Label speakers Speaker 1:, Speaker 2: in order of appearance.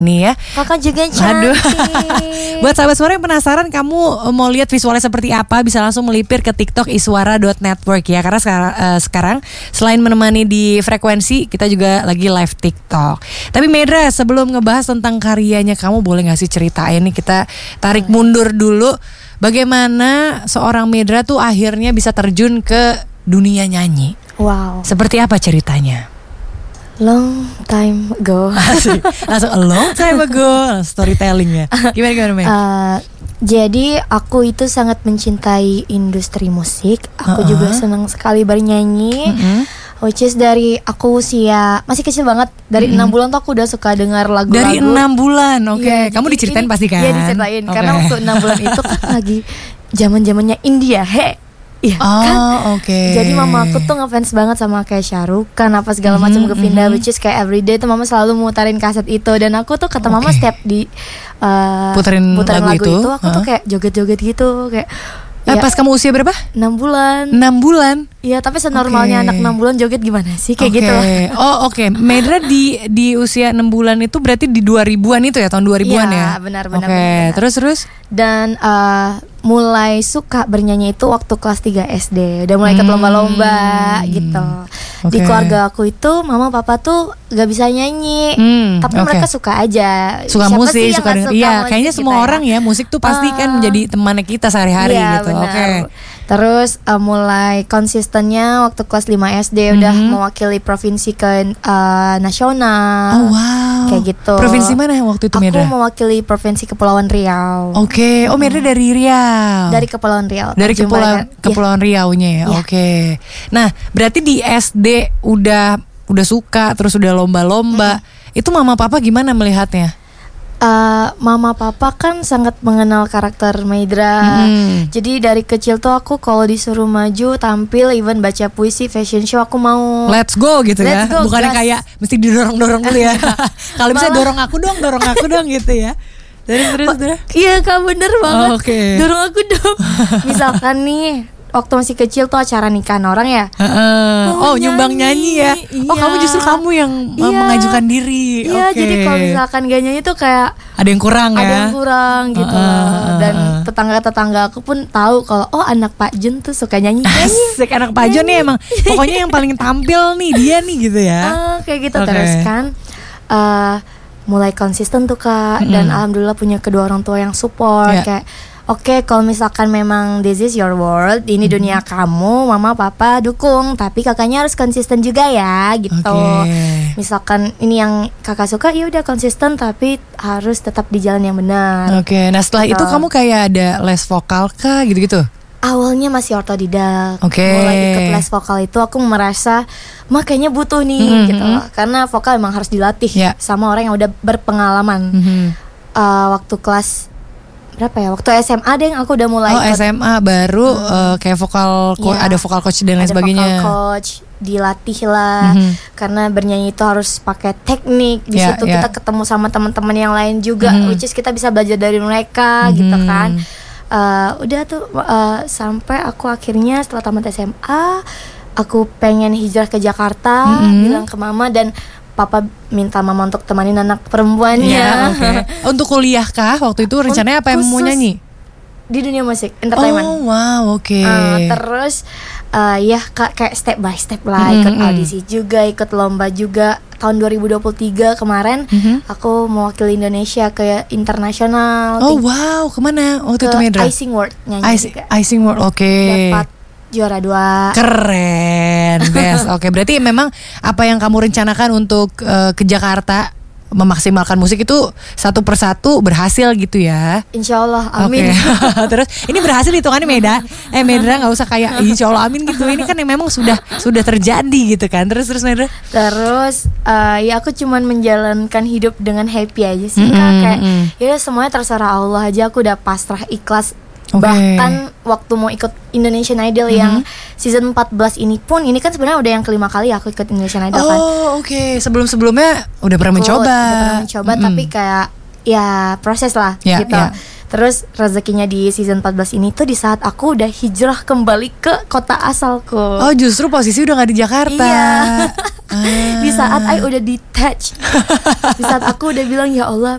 Speaker 1: nih ya.
Speaker 2: Kakak juga cantik.
Speaker 1: Aduh. Buat sahabat Suara yang penasaran kamu mau lihat visualnya seperti apa, bisa langsung melipir ke TikTok iswara.network ya. Karena sekarang selain menemani di frekuensi, kita juga lagi live TikTok. Tapi Medra, sebelum ngebahas tentang karyanya kamu, boleh gak sih ceritain nih, kita tarik mundur dulu. Bagaimana seorang Medra tuh akhirnya bisa terjun ke dunia nyanyi?
Speaker 2: Wow.
Speaker 1: Seperti apa ceritanya?
Speaker 2: Long time ago.
Speaker 1: Langsung a long time ago, storytelling ya. Gimana Meg?
Speaker 2: Jadi aku itu sangat mencintai industri musik. Aku juga senang sekali bernyanyi. Which is dari aku usia masih kecil banget. Dari 6 bulan tuh aku udah suka dengar lagu-lagu.
Speaker 1: Dari 6 bulan, oke.
Speaker 2: Iya,
Speaker 1: Kamu diceritain pasti kan?
Speaker 2: Iya diceritain, karena waktu 6 bulan itu kan lagi zaman-zamannya India, Iya kan?
Speaker 1: Oke.
Speaker 2: Jadi mama aku tuh ngefans banget sama kayak Shah Rukh Khan apa segala macam Govinda, which is kayak everyday tuh mama selalu mutarin kaset itu. Dan aku tuh kata mama setiap di
Speaker 1: puterin lagu itu
Speaker 2: aku tuh kayak joget-joget gitu kayak.
Speaker 1: Pas kamu usia berapa?
Speaker 2: 6 bulan.
Speaker 1: 6 bulan?
Speaker 2: Iya, tapi senormalnya anak 6 bulan joget gimana sih? Kayak gitu loh.
Speaker 1: Oke. Medra di usia 6 bulan itu berarti di 2000-an itu ya, tahun 2000-an ya?
Speaker 2: Iya, benar.
Speaker 1: Oke, terus? Dan
Speaker 2: mulai suka bernyanyi itu waktu kelas 3 SD. Udah mulai ikut lomba-lomba gitu. Di keluarga aku itu mama papa tuh gak bisa nyanyi, tapi mereka suka aja.
Speaker 1: Suka
Speaker 2: Siapa
Speaker 1: musik, suka
Speaker 2: musik
Speaker 1: iya, kayaknya semua orang ya, musik tuh pasti kan menjadi temannya kita sehari-hari gitu.
Speaker 2: Oke. Terus mulai konsistennya waktu kelas 5 SD udah mewakili provinsi ke nasional.
Speaker 1: Oh wow.
Speaker 2: Kayak gitu.
Speaker 1: Provinsi mana yang waktu itu Medra?
Speaker 2: Aku mewakili provinsi Kepulauan Riau.
Speaker 1: Oke. Oh Medra dari Riau.
Speaker 2: Dari Kepulauan Riau.
Speaker 1: Dari Kepulauan Riau-nya ya. Oke. Nah, berarti di SD udah suka, terus udah lomba-lomba. Itu mama papa gimana melihatnya?
Speaker 2: Mama papa kan sangat mengenal karakter Medra. Jadi dari kecil tuh aku kalau disuruh maju, tampil, even baca puisi, fashion show, aku mau.
Speaker 1: Let's go gitu ya. Bukannya kayak mesti didorong-dorong dulu ya. Kalau bisa dorong aku dong gitu ya. Terus.
Speaker 2: Iya Kak, bener banget. Dorong aku dong. Misalkan nih waktu masih kecil tuh acara nikahan orang ya.
Speaker 1: Nyumbang nyanyi ya.
Speaker 2: Iya.
Speaker 1: Kamu justru yang mengajukan diri.
Speaker 2: Iya, jadi kalau misalkan gak nyanyi tuh kayak
Speaker 1: ada yang kurang
Speaker 2: gitu. Dan tetangga-tetangga aku pun tahu kalau anak Pak Jun tuh suka nyanyi.
Speaker 1: Asik, anak Pak Jun nih emang pokoknya yang paling tampil nih dia nih gitu ya.
Speaker 2: Kayak gitu. Terus kan mulai konsisten tuh Kak. Dan alhamdulillah punya kedua orang tua yang support. Kayak oke, kalau misalkan memang this is your world, ini dunia kamu, mama papa dukung, tapi kakaknya harus konsisten juga ya, gitu. Misalkan ini yang kakak suka, ya udah konsisten, tapi harus tetap di jalan yang benar.
Speaker 1: Nah setelah itu kamu kayak ada les vokal kah, gitu-gitu?
Speaker 2: Awalnya masih otodidak.
Speaker 1: Mulai
Speaker 2: ikut les vokal itu aku merasa kayaknya butuh nih, gitu loh. Karena vokal emang harus dilatih sama orang yang udah berpengalaman. Waktu kelas berapa ya? Waktu SMA deh aku udah mulai ikut.
Speaker 1: SMA baru kayak vokal ada vokal coach dan lain sebagainya.
Speaker 2: Vokal coach, dilatih lah. Karena bernyanyi itu harus pakai teknik. Di situ kita ketemu sama teman-teman yang lain juga, which is kita bisa belajar dari mereka gitu kan. Udah tuh sampai aku akhirnya setelah tamat SMA aku pengen hijrah ke Jakarta, bilang ke mama dan papa minta mama untuk temanin anak perempuannya.
Speaker 1: Untuk kuliah kah waktu itu rencananya apa yang mau nyanyi?
Speaker 2: Di dunia musik, entertainment. Terus kayak step by step lah, ikut audisi juga, ikut lomba juga. Tahun 2023 kemarin aku mewakili Indonesia ke internasional.
Speaker 1: Kemana waktu itu Medra?
Speaker 2: Icing World nyanyi juga.
Speaker 1: Icing World,
Speaker 2: dapat juara 2.
Speaker 1: Keren, best. Berarti memang apa yang kamu rencanakan untuk ke Jakarta, memaksimalkan musik itu satu persatu berhasil gitu ya?
Speaker 2: Insya Allah, amin.
Speaker 1: Terus ini berhasil hitungannya Medra nggak usah kayak insya Allah amin gitu. Ini kan yang memang sudah terjadi gitu kan. Terus Medra?
Speaker 2: Terus ya aku cuman menjalankan hidup dengan happy aja sih Kak. Kayak ya semuanya terserah Allah aja. Aku udah pasrah, ikhlas. Bahkan waktu mau ikut Indonesian Idol yang season 14 ini pun, ini kan sebenarnya udah yang kelima kali aku ikut Indonesian Idol kan.
Speaker 1: Sebelum-sebelumnya udah pernah mencoba.
Speaker 2: Tapi kayak ya proses lah gitu. Terus rezekinya di season 14 ini tuh di saat aku udah hijrah kembali ke kota asalku.
Speaker 1: Justru posisi udah gak di Jakarta.
Speaker 2: Di saat I udah detach, di saat aku udah bilang ya Allah